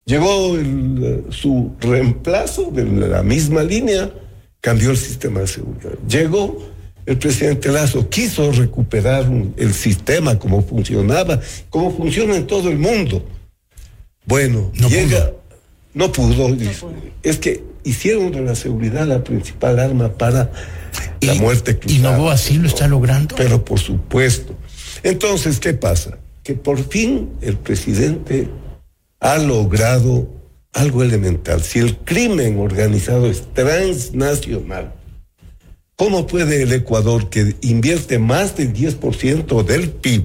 Llegó su reemplazo de la misma línea, cambió el sistema de seguridad. Llegó el presidente Lasso, quiso recuperar el sistema como funcionaba, como funciona en todo el mundo. Bueno, no pudo. Es que hicieron de la seguridad la principal arma para la muerte cruzada. ¿Y Novoa sí lo está logrando? Pero por supuesto. Entonces, ¿qué pasa? Que por fin el presidente ha logrado algo elemental. Si el crimen organizado es transnacional, ¿cómo puede el Ecuador, que invierte más del 10% del PIB,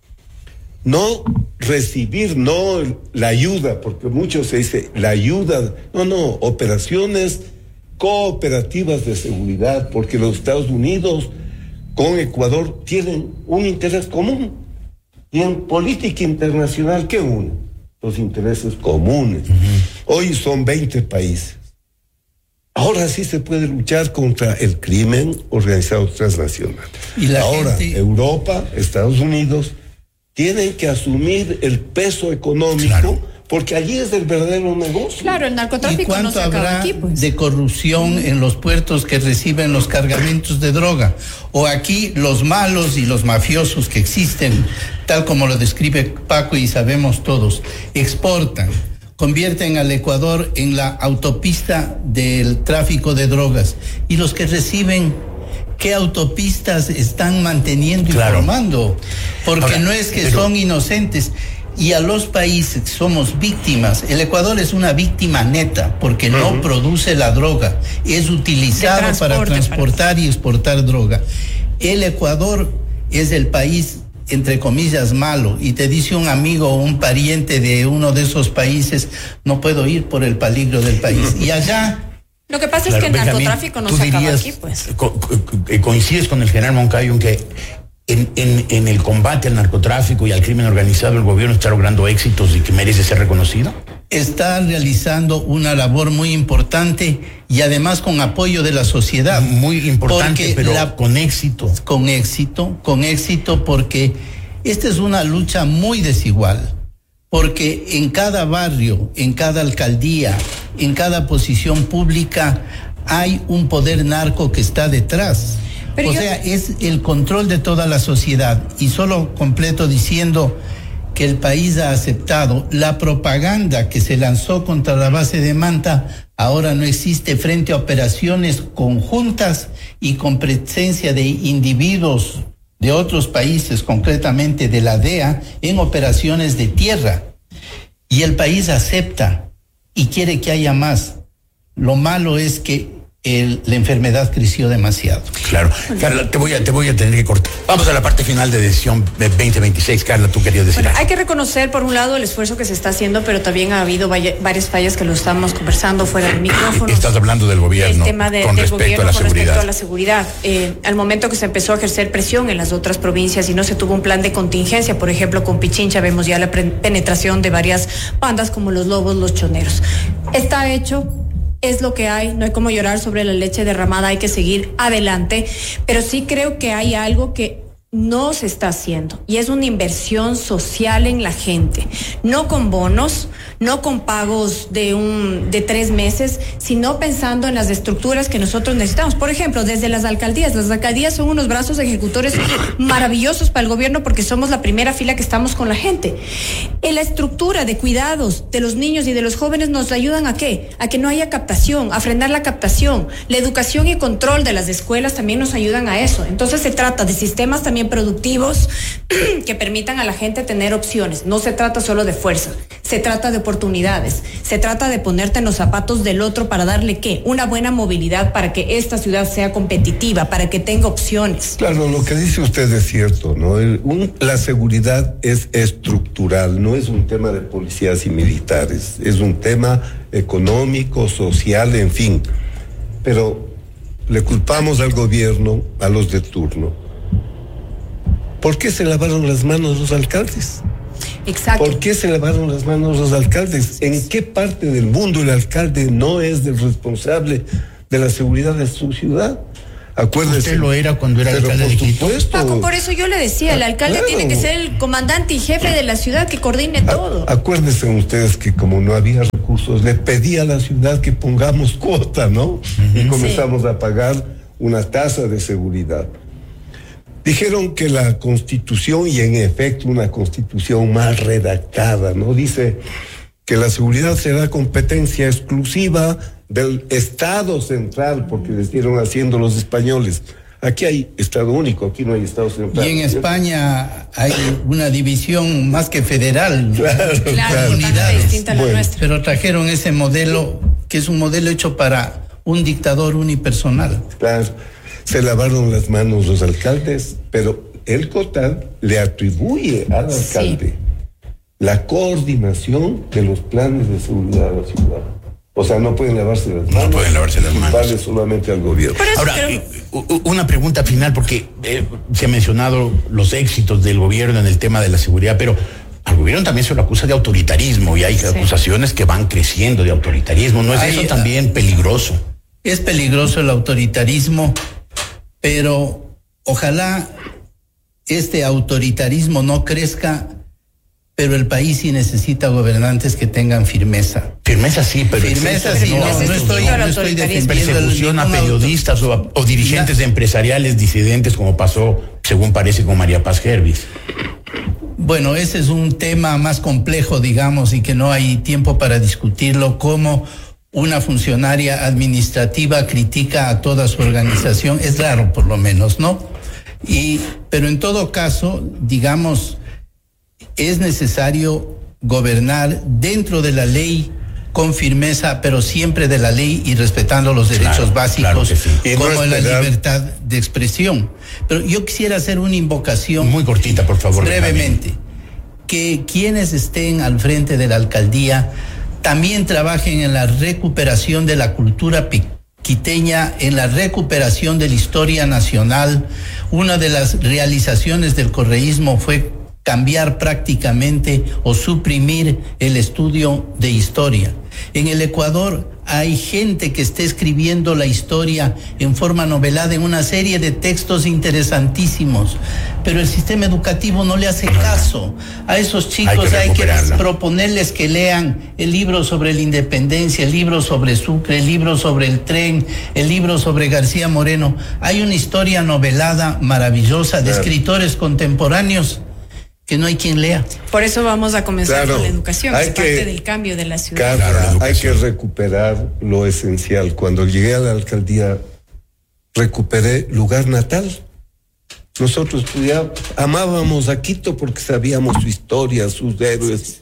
no recibir la ayuda? Porque mucho se dice la ayuda, operaciones cooperativas de seguridad, porque los Estados Unidos con Ecuador tienen un interés común. Y en política internacional, ¿qué une? Los intereses comunes. Hoy son 20 países. Ahora sí se puede luchar contra el crimen organizado transnacional. Ahora, Europa, Estados Unidos, tienen que asumir el peso económico, claro, porque allí es el verdadero negocio. Claro, el narcotráfico no se acaba aquí, pues. De corrupción en los puertos que reciben los cargamentos de droga? O aquí los malos y los mafiosos que existen, tal como lo describe Paco y sabemos todos, exportan, convierten al Ecuador en la autopista del tráfico de drogas. Y los que reciben, ¿qué autopistas están manteniendo y formando? Porque ahora, no es que son inocentes. Y a los países que somos víctimas, el Ecuador es una víctima neta, porque no produce la droga, es utilizado para transportar y exportar droga. El Ecuador es el país, entre comillas, malo, y te dice un amigo o un pariente de uno de esos países, no puedo ir por el peligro del país. Y allá... Lo que pasa es que el narcotráfico no se acaba aquí, pues. ¿Coincides con el general Moncayo en que en el combate al narcotráfico y al crimen organizado el gobierno está logrando éxitos y que merece ser reconocido? Está realizando una labor muy importante y además con apoyo de la sociedad. Muy importante, pero con éxito. Con éxito, porque esta es una lucha muy desigual. Porque en cada barrio, en cada alcaldía, en cada posición pública hay un poder narco que está detrás. Es el control de toda la sociedad. Y solo completo diciendo que el país ha aceptado la propaganda que se lanzó contra la base de Manta, ahora no existe frente a operaciones conjuntas y con presencia de individuos de otros países, concretamente de la DEA, en operaciones de tierra. Y el país acepta y quiere que haya más. Lo malo es que la enfermedad creció demasiado. Claro. Carla, te voy a tener que cortar. Vamos a la parte final de decisión de 2026. Carla, tú querías decir algo. Hay que reconocer, por un lado, el esfuerzo que se está haciendo, pero también ha habido varias fallas que lo estamos conversando fuera del micrófono. Estás hablando del gobierno, el tema con respecto a la seguridad. Al momento que se empezó a ejercer presión en las otras provincias y no se tuvo un plan de contingencia, por ejemplo, con Pichincha vemos ya la penetración de varias bandas como los lobos, los choneros. Está hecho. Es lo que hay, no hay como llorar sobre la leche derramada, hay que seguir adelante, pero sí creo que hay algo que no se está haciendo y es una inversión social en la gente, no con bonos, no con pagos de 3 meses, sino pensando en las estructuras que nosotros necesitamos. Por ejemplo, desde las alcaldías son unos brazos ejecutores maravillosos para el gobierno porque somos la primera fila que estamos con la gente. En la estructura de cuidados de los niños y de los jóvenes nos ayudan ¿a qué? A que no haya captación, a frenar la captación. La educación y control de las escuelas también nos ayudan a eso. Entonces se trata de sistemas también productivos que permitan a la gente tener opciones. No se trata solo de fuerza, se trata de oportunidades, se trata de ponerte en los zapatos del otro para darle una buena movilidad para que esta ciudad sea competitiva, para que tenga opciones. Claro, lo que dice usted es cierto, ¿no? La seguridad es estructural, no es un tema de policías y militares, es un tema económico, social, en fin. Pero le culpamos al gobierno, a los de turno. ¿Por qué se lavaron las manos los alcaldes? Exacto. ¿Por qué se lavaron las manos los alcaldes? ¿En qué parte del mundo el alcalde no es el responsable de la seguridad de su ciudad? Acuérdese. Usted lo era cuando era alcalde de Quito. Paco, por eso yo le decía, el alcalde tiene que ser el comandante y jefe de la ciudad que coordine todo. Acuérdense ustedes que como no había recursos, le pedí a la ciudad que pongamos cuota, ¿no? Y comenzamos a pagar una tasa de seguridad. Dijeron que la Constitución, y en efecto una Constitución mal redactada, ¿no? Dice que la seguridad será competencia exclusiva del Estado central, porque le estuvieron haciendo los españoles. Aquí hay Estado único, aquí no hay Estado central. Y en España hay una división más que federal. Claro. Unidades. Distinta a la nuestra. Pero trajeron ese modelo, que es un modelo hecho para un dictador unipersonal. Claro, se lavaron las manos los alcaldes, pero el COTAD le atribuye al alcalde la coordinación de los planes de seguridad de la ciudad. O sea, no pueden lavarse las manos. No pueden lavarse las manos. Vale solamente al gobierno. Ahora, una pregunta final, porque se han mencionado los éxitos del gobierno en el tema de la seguridad, pero al gobierno también se lo acusa de autoritarismo y hay acusaciones que van creciendo de autoritarismo. ¿No es eso también peligroso? Es peligroso el autoritarismo, pero ojalá este autoritarismo no crezca. Pero el país sí necesita gobernantes que tengan firmeza. Firmeza sí, pero firmeza sí, no estoy defendiendo persecución a periodistas o dirigentes empresariales disidentes, como pasó, según parece, con María Paz Gervis. Bueno, ese es un tema más complejo, digamos, y que no hay tiempo para discutirlo, como una funcionaria administrativa critica a toda su organización. Es raro, por lo menos, ¿no? Pero en todo caso, digamos, es necesario gobernar dentro de la ley con firmeza, pero siempre de la ley y respetando los derechos básicos, como la libertad de expresión. Pero yo quisiera hacer una invocación. Muy cortita, por favor. Brevemente. Que quienes estén al frente de la alcaldía también trabajen en la recuperación de la cultura quiteña, en la recuperación de la historia nacional. Una de las realizaciones del correísmo fue cambiar prácticamente o suprimir el estudio de historia. En el Ecuador hay gente que está escribiendo la historia en forma novelada en una serie de textos interesantísimos, pero el sistema educativo no le hace caso. A esos chicos hay que proponerles que lean el libro sobre la independencia, el libro sobre Sucre, el libro sobre el tren, el libro sobre García Moreno. Hay una historia novelada maravillosa de escritores contemporáneos que no hay quien lea. Por eso vamos a comenzar con la educación, es parte del cambio de la ciudad. Hay que recuperar lo esencial. Cuando llegué a la alcaldía, recuperé lugar natal. Nosotros amábamos a Quito porque sabíamos su historia, sus héroes.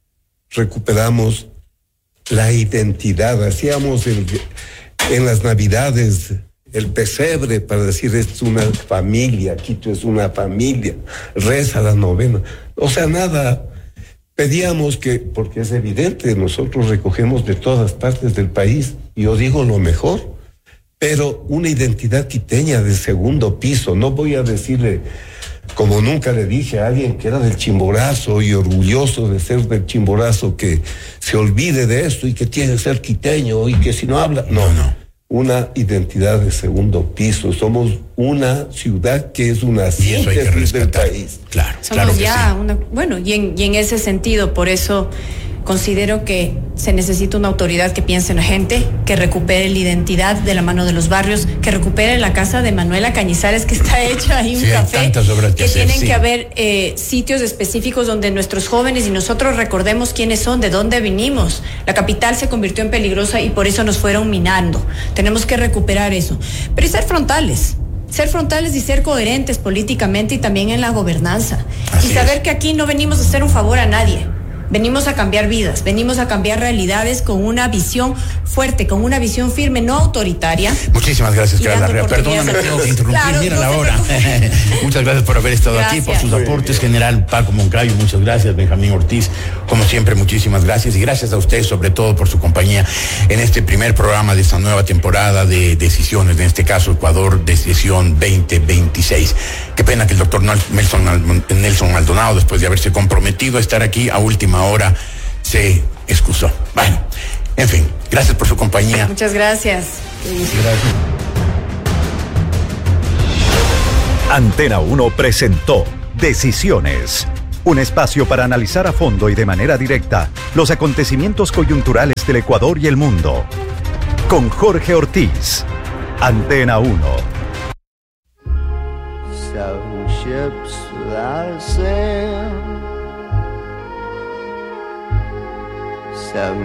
Recuperamos la identidad. Hacíamos en las Navidades el pesebre para decir es una familia, Quito es una familia, reza la novena. O sea, nada, pedíamos porque es evidente, nosotros recogemos de todas partes del país, y yo digo lo mejor, pero una identidad quiteña de segundo piso. No voy a decirle, como nunca le dije a alguien que era del Chimborazo y orgulloso de ser del Chimborazo, que se olvide de esto y que tiene que ser quiteño y que si no habla, no. Una identidad de segundo piso. Somos una ciudad que es una síntesis del país. Claro, somos ya sí. Y en ese sentido, por eso considero que se necesita una autoridad que piense en la gente, que recupere la identidad de la mano de los barrios, que recupere la casa de Manuela Cañizares, que está hecha ahí un café, que tienen que haber sitios específicos donde nuestros jóvenes y nosotros recordemos quiénes son, de dónde vinimos. La capital se convirtió en peligrosa y por eso nos fueron minando. Tenemos que recuperar eso, pero y ser frontales y ser coherentes políticamente y también en la gobernanza. Así y saber que aquí no venimos a hacer un favor a nadie. Venimos a cambiar vidas, venimos a cambiar realidades con una visión fuerte, con una visión firme, no autoritaria. Muchísimas gracias, Clara Larrea. Perdóname, tengo que interrumpir, mira la hora. Muchas gracias por haber estado aquí, por sus aportes. General Paco Moncayo, muchas gracias. Benjamín Ortiz, como siempre, muchísimas gracias. Y gracias a ustedes, sobre todo, por su compañía en este primer programa de esta nueva temporada de Decisiones, en este caso, Ecuador Decisión 2026. Qué pena que el doctor Nelson Maldonado, después de haberse comprometido a estar aquí a última hora, se excusó. Bueno, en fin, gracias por su compañía. Muchas gracias. Gracias. Antena 1 presentó Decisiones, un espacio para analizar a fondo y de manera directa los acontecimientos coyunturales del Ecuador y el mundo. Con Jorge Ortiz, Antena 1. Seven ships without a sail. Seven